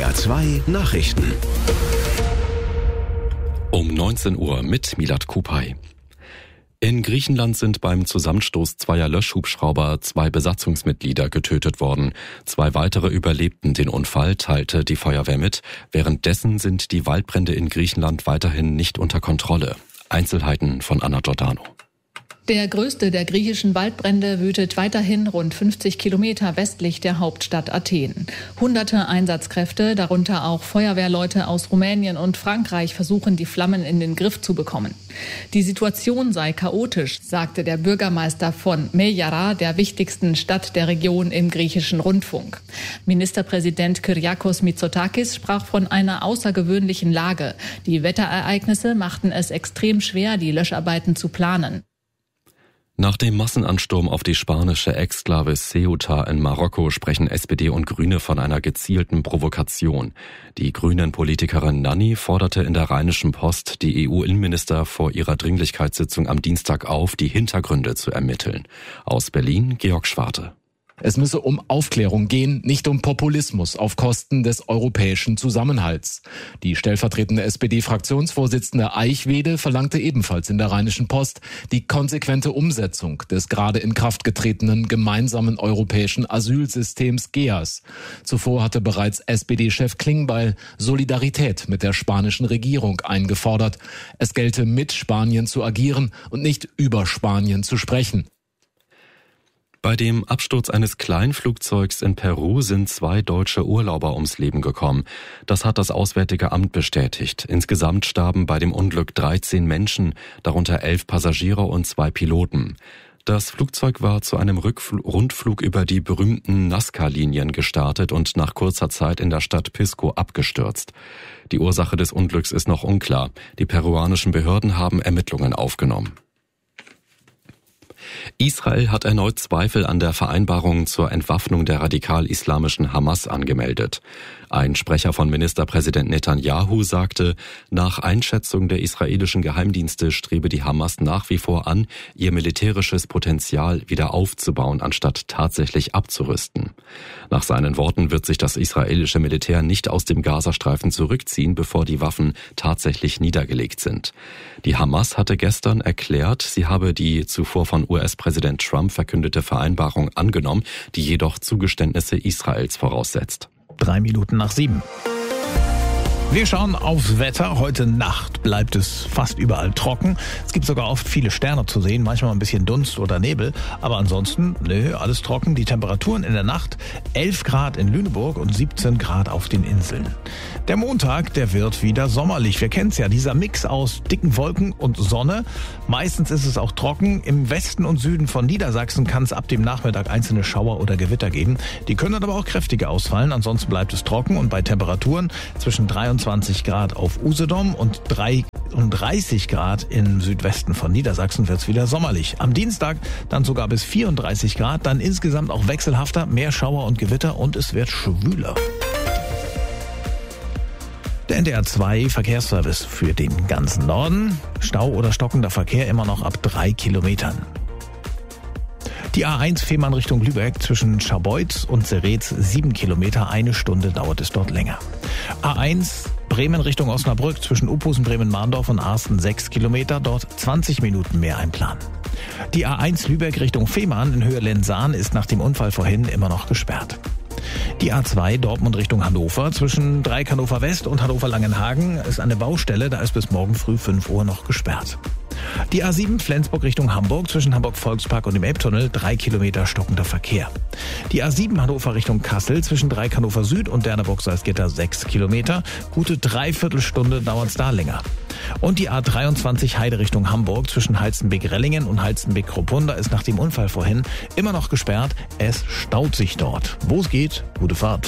NDR 2 Nachrichten. Um 19 Uhr mit Milad Kupay. In Griechenland sind beim Zusammenstoß zweier Löschhubschrauber 2 Besatzungsmitglieder getötet worden. 2 weitere überlebten den Unfall, teilte die Feuerwehr mit. Währenddessen sind die Waldbrände in Griechenland weiterhin nicht unter Kontrolle. Einzelheiten von Anna Giordano. Der größte der griechischen Waldbrände wütet weiterhin rund 50 Kilometer westlich der Hauptstadt Athen. Hunderte Einsatzkräfte, darunter auch Feuerwehrleute aus Rumänien und Frankreich, versuchen, die Flammen in den Griff zu bekommen. Die Situation sei chaotisch, sagte der Bürgermeister von Meyara, der wichtigsten Stadt der Region, im griechischen Rundfunk. Ministerpräsident Kyriakos Mitsotakis sprach von einer außergewöhnlichen Lage. Die Wetterereignisse machten es extrem schwer, die Löscharbeiten zu planen. Nach dem Massenansturm auf die spanische Exklave Ceuta in Marokko sprechen SPD und Grüne von einer gezielten Provokation. Die Grünen-Politikerin Nanni forderte in der Rheinischen Post die EU-Innenminister vor ihrer Dringlichkeitssitzung am Dienstag auf, die Hintergründe zu ermitteln. Aus Berlin Georg Schwarte. Es müsse um Aufklärung gehen, nicht um Populismus auf Kosten des europäischen Zusammenhalts. Die stellvertretende SPD-Fraktionsvorsitzende Eichwede verlangte ebenfalls in der Rheinischen Post die konsequente Umsetzung des gerade in Kraft getretenen gemeinsamen europäischen Asylsystems GEAS. Zuvor hatte bereits SPD-Chef Klingbeil Solidarität mit der spanischen Regierung eingefordert. Es gelte mit Spanien zu agieren und nicht über Spanien zu sprechen. Bei dem Absturz eines Kleinflugzeugs in Peru sind 2 deutsche Urlauber ums Leben gekommen. Das hat das Auswärtige Amt bestätigt. Insgesamt starben bei dem Unglück 13 Menschen, darunter 11 Passagiere und 2 Piloten. Das Flugzeug war zu einem Rundflug über die berühmten Nazca-Linien gestartet und nach kurzer Zeit in der Stadt Pisco abgestürzt. Die Ursache des Unglücks ist noch unklar. Die peruanischen Behörden haben Ermittlungen aufgenommen. Israel hat erneut Zweifel an der Vereinbarung zur Entwaffnung der radikal-islamischen Hamas angemeldet. Ein Sprecher von Ministerpräsident Netanyahu sagte, nach Einschätzung der israelischen Geheimdienste strebe die Hamas nach wie vor an, ihr militärisches Potenzial wieder aufzubauen, anstatt tatsächlich abzurüsten. Nach seinen Worten wird sich das israelische Militär nicht aus dem Gazastreifen zurückziehen, bevor die Waffen tatsächlich niedergelegt sind. Die Hamas hatte gestern erklärt, sie habe die zuvor von US-Präsident Trump verkündete Vereinbarung angenommen, die jedoch Zugeständnisse Israels voraussetzt. 7:03. Wir schauen aufs Wetter. Heute Nacht bleibt es fast überall trocken. Es gibt sogar oft viele Sterne zu sehen, manchmal ein bisschen Dunst oder Nebel. Aber ansonsten, alles trocken. Die Temperaturen in der Nacht 11 Grad in Lüneburg und 17 Grad auf den Inseln. Der Montag, der wird wieder sommerlich. Wir kennen es ja, dieser Mix aus dicken Wolken und Sonne. Meistens ist es auch trocken. Im Westen und Süden von Niedersachsen kann es ab dem Nachmittag einzelne Schauer oder Gewitter geben. Die können dann aber auch kräftiger ausfallen. Ansonsten bleibt es trocken und bei Temperaturen zwischen 23 Grad auf Usedom und 33 Grad im Südwesten von Niedersachsen wird es wieder sommerlich. Am Dienstag dann sogar bis 34 Grad, dann insgesamt auch wechselhafter, mehr Schauer und Gewitter und es wird schwüler. Der NDR 2 Verkehrsservice für den ganzen Norden. Stau oder stockender Verkehr immer noch ab 3 Kilometern. Die A1 Fehmarn Richtung Lübeck zwischen Scharbeutz und Seretz 7 Kilometer, 1 Stunde dauert es dort länger. A1 Bremen Richtung Osnabrück zwischen Uphusen, Bremen-Mahndorf und Arsten 6 Kilometer, dort 20 Minuten mehr einplanen. Die A1 Lübeck Richtung Fehmarn in Höhe Lensahn ist nach dem Unfall vorhin immer noch gesperrt. Die A2 Dortmund Richtung Hannover zwischen Dreieck Hannover West und Hannover Langenhagen ist eine Baustelle, da ist bis morgen früh 5 Uhr noch gesperrt. Die A7 Flensburg Richtung Hamburg zwischen Hamburg Volkspark und dem Elbtunnel 3 Kilometer stockender Verkehr. Die A7 Hannover Richtung Kassel zwischen Dreieck Hannover Süd und Derneburg Salzgitter 6 Kilometer. Gute 3/4 Stunde dauert es da länger. Und die A23 Heide Richtung Hamburg zwischen Halstenbek-Rellingen und Halstenbek-Kropunda ist nach dem Unfall vorhin immer noch gesperrt. Es staut sich dort. Wo es geht, gute Fahrt.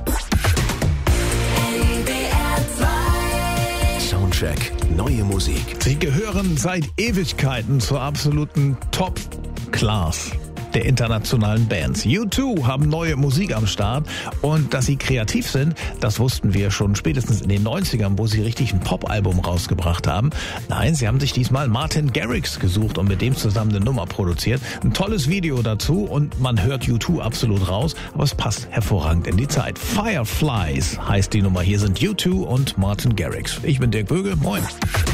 Soundcheck, neue Musik. Sie gehören seit Ewigkeiten zur absoluten Top-Class der internationalen Bands. U2 haben neue Musik am Start und dass sie kreativ sind, das wussten wir schon spätestens in den 90ern, wo sie richtig ein Pop-Album rausgebracht haben. Nein, sie haben sich diesmal Martin Garrix gesucht und mit dem zusammen eine Nummer produziert. Ein tolles Video dazu und man hört U2 absolut raus, aber es passt hervorragend in die Zeit. Fireflies heißt die Nummer. Hier sind U2 und Martin Garrix. Ich bin Dirk Böge. Moin.